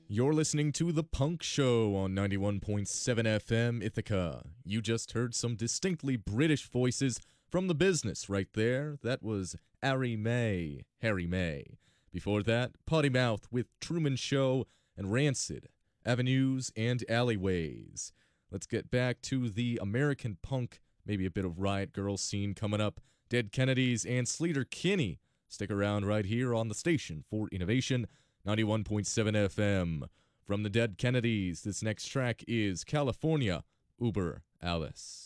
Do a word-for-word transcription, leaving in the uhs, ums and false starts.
You're listening to The Punk Show on ninety-one point seven F M Ithaca. You just heard some distinctly British voices from the business right there. That was Harry May, Harry May. Before that, Potty Mouth with Truman Show and Rancid, Avenues and Alleyways. Let's get back to the American punk, maybe a bit of Riot Girl scene coming up. Dead Kennedys and Sleater Kinney. Stick around right here on the station for innovation. ninety-one point seven F M. From the Dead Kennedys, this next track is California, Uber Alice.